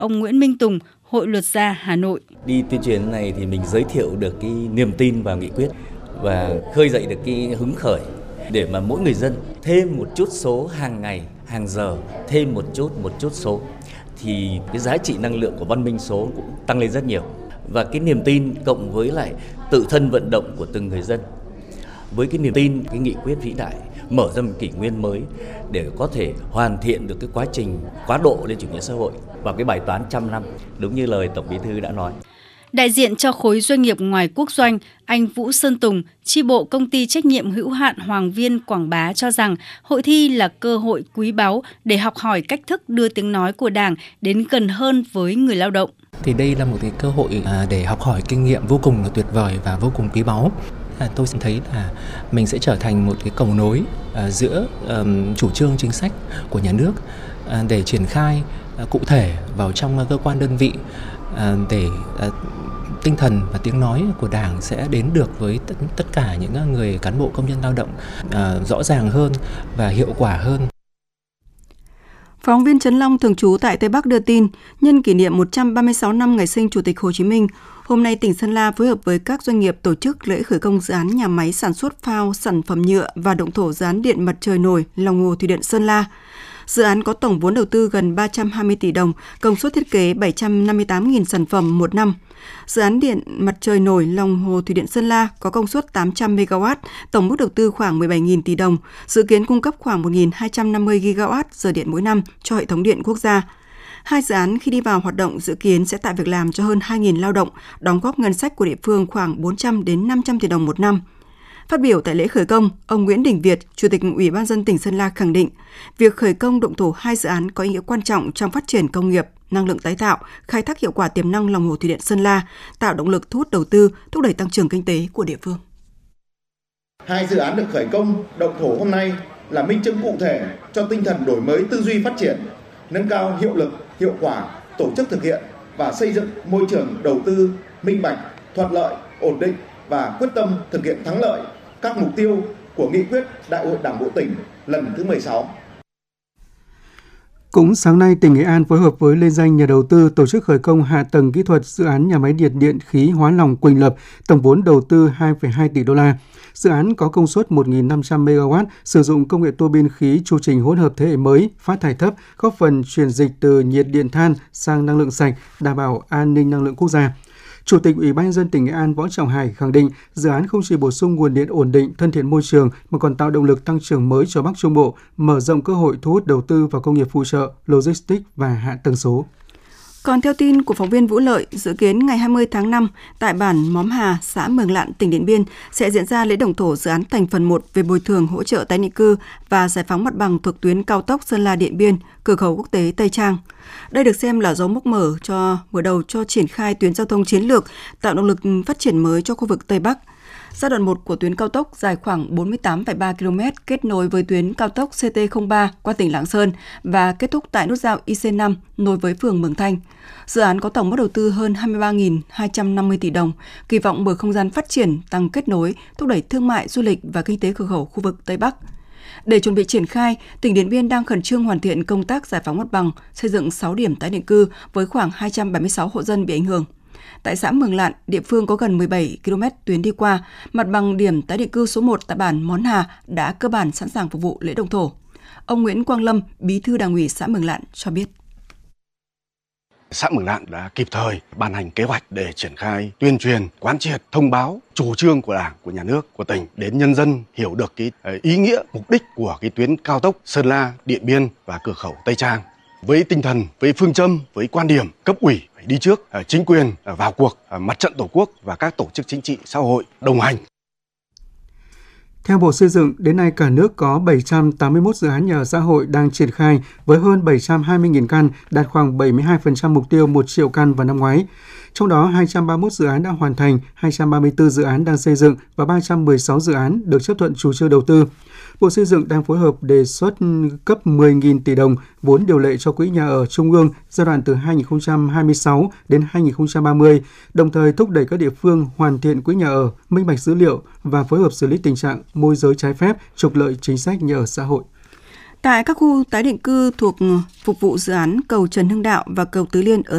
ông Nguyễn Minh Tùng, Hội Luật gia Hà Nội. Đi tuyên truyền này thì mình giới thiệu được cái niềm tin vào nghị quyết và khơi dậy được cái hứng khởi để mà mỗi người dân thêm một chút số hàng ngày, hàng giờ, thêm một chút số thì cái giá trị năng lượng của văn minh số cũng tăng lên rất nhiều. Và cái niềm tin cộng với lại tự thân vận động của từng người dân, với cái niềm tin, cái nghị quyết vĩ đại mở ra một kỷ nguyên mới để có thể hoàn thiện được cái quá trình quá độ lên chủ nghĩa xã hội và cái bài toán 100 năm, đúng như lời Tổng Bí thư đã nói. Đại diện cho khối doanh nghiệp ngoài quốc doanh, anh Vũ Sơn Tùng, chi bộ công ty trách nhiệm hữu hạn Hoàng Viên Quảng Bá cho rằng hội thi là cơ hội quý báu để học hỏi cách thức đưa tiếng nói của Đảng đến gần hơn với người lao động. Thì đây là một cái cơ hội để học hỏi kinh nghiệm vô cùng là tuyệt vời và vô cùng quý báu. Tôi thấy là mình sẽ trở thành một cái cầu nối giữa chủ trương chính sách của nhà nước để triển khai cụ thể vào trong cơ quan đơn vị để tinh thần và tiếng nói của Đảng sẽ đến được với tất cả những người cán bộ công nhân lao động rõ ràng hơn và hiệu quả hơn. Phóng viên Trấn Long thường trú tại Tây Bắc đưa tin, nhân kỷ niệm 136 năm ngày sinh Chủ tịch Hồ Chí Minh, hôm nay tỉnh Sơn La phối hợp với các doanh nghiệp tổ chức lễ khởi công dự án nhà máy sản xuất phao, sản phẩm nhựa và động thổ dự án điện mặt trời nổi lòng hồ thủy điện Sơn La. Dự án có tổng vốn đầu tư gần 320 tỷ đồng, công suất thiết kế 758.000 sản phẩm một năm. Dự án điện mặt trời nổi lòng hồ thủy điện Sơn La có công suất 800 MW, tổng mức đầu tư khoảng 17.000 tỷ đồng, dự kiến cung cấp khoảng 1.250 GW giờ điện mỗi năm cho hệ thống điện quốc gia. Hai dự án khi đi vào hoạt động dự kiến sẽ tạo việc làm cho hơn 2.000 lao động, đóng góp ngân sách của địa phương khoảng 400 đến 500 tỷ đồng một năm. Phát biểu tại lễ khởi công, ông Nguyễn Đình Việt, Chủ tịch Ủy ban nhân dân tỉnh Sơn La khẳng định, việc khởi công động thổ hai dự án có ý nghĩa quan trọng trong phát triển công nghiệp, năng lượng tái tạo, khai thác hiệu quả tiềm năng lòng hồ thủy điện Sơn La, tạo động lực thu hút đầu tư, thúc đẩy tăng trưởng kinh tế của địa phương. Hai dự án được khởi công động thổ hôm nay là minh chứng cụ thể cho tinh thần đổi mới tư duy phát triển, nâng cao hiệu lực, hiệu quả, tổ chức thực hiện và xây dựng môi trường đầu tư minh bạch, thuận lợi, ổn định và quyết tâm thực hiện thắng lợi các mục tiêu của nghị quyết Đại hội Đảng bộ tỉnh lần thứ 16. Cũng sáng nay, tỉnh Nghệ An phối hợp với liên danh nhà đầu tư tổ chức khởi công hạ tầng kỹ thuật dự án nhà máy nhiệt điện khí hóa lỏng Quỳnh Lập, tổng vốn đầu tư 2,2 tỷ đô la. Dự án có công suất 1.500 MW, sử dụng công nghệ tua bin khí chu trình hỗn hợp thế hệ mới, phát thải thấp, góp phần chuyển dịch từ nhiệt điện than sang năng lượng sạch, đảm bảo an ninh năng lượng quốc gia. Chủ tịch Ủy ban nhân dân tỉnh Nghệ An Võ Trọng Hải khẳng định, dự án không chỉ bổ sung nguồn điện ổn định, thân thiện môi trường mà còn tạo động lực tăng trưởng mới cho Bắc Trung Bộ, mở rộng cơ hội thu hút đầu tư vào công nghiệp phụ trợ, logistics và hạ tầng số. Còn theo tin của phóng viên Vũ Lợi, dự kiến ngày 20 tháng 5 tại bản Móm Hà, xã Mường Lạn, tỉnh Điện Biên sẽ diễn ra lễ động thổ dự án thành phần 1 về bồi thường hỗ trợ tái định cư và giải phóng mặt bằng thuộc tuyến cao tốc Sơn La Điện Biên, cửa khẩu quốc tế Tây Trang. Đây được xem là dấu mốc mở đầu cho triển khai tuyến giao thông chiến lược, tạo động lực phát triển mới cho khu vực Tây Bắc. Giai đoạn 1 của tuyến cao tốc dài khoảng 48,3 km kết nối với tuyến cao tốc CT03 qua tỉnh Lạng Sơn và kết thúc tại nút giao IC5 nối với phường Mường Thanh. Dự án có tổng mức đầu tư hơn 23.250 tỷ đồng, kỳ vọng mở không gian phát triển, tăng kết nối, thúc đẩy thương mại, du lịch và kinh tế cửa khẩu khu vực Tây Bắc. Để chuẩn bị triển khai, tỉnh Điện Biên đang khẩn trương hoàn thiện công tác giải phóng mặt bằng, xây dựng 6 điểm tái định cư với khoảng 276 hộ dân bị ảnh hưởng. Tại xã Mường Lạn, địa phương có gần 17 km tuyến đi qua, mặt bằng điểm tái định cư số 1 tại bản Món Hà đã cơ bản sẵn sàng phục vụ lễ động thổ. Ông Nguyễn Quang Lâm, Bí thư Đảng ủy xã Mường Lạn cho biết. Xã Mường Lạn đã kịp thời ban hành kế hoạch để triển khai tuyên truyền, quán triệt, thông báo chủ trương của Đảng, của nhà nước, của tỉnh đến nhân dân hiểu được cái ý nghĩa, mục đích của cái tuyến cao tốc Sơn La, Điện Biên và cửa khẩu Tây Trang. Với tinh thần, với phương châm, với quan điểm cấp ủy phải đi trước, chính quyền vào cuộc, mặt trận Tổ quốc và các tổ chức chính trị xã hội đồng hành. Theo Bộ Xây dựng, đến nay cả nước có 781 dự án nhà ở xã hội đang triển khai với hơn 720.000 căn, đạt khoảng 72% mục tiêu 1 triệu căn vào năm ngoái. Trong đó, 231 dự án đã hoàn thành, 234 dự án đang xây dựng và 316 dự án được chấp thuận chủ trương đầu tư. Bộ Xây dựng đang phối hợp đề xuất cấp 10.000 tỷ đồng vốn điều lệ cho Quỹ Nhà ở Trung ương giai đoạn từ 2026 đến 2030, đồng thời thúc đẩy các địa phương hoàn thiện Quỹ Nhà ở, minh bạch dữ liệu và phối hợp xử lý tình trạng môi giới trái phép, trục lợi chính sách nhà ở xã hội. Tại các khu tái định cư thuộc phục vụ dự án cầu Trần Hưng Đạo và cầu Tứ Liên ở